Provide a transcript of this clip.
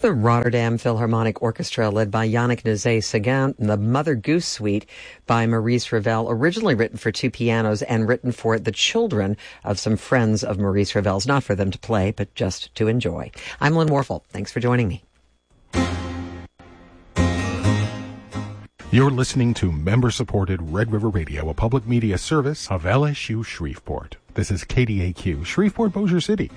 The Rotterdam Philharmonic Orchestra, led by Yannick Nézet-Séguin, the Mother Goose Suite by Maurice Ravel, originally written for two pianos and written for the children of some friends of Maurice Ravel's, not for them to play, but just to enjoy. I'm Lynn Warfel. Thanks for joining me. You're listening to member-supported Red River Radio, a public media service of LSU Shreveport. This is KDAQ, Shreveport, Bossier City,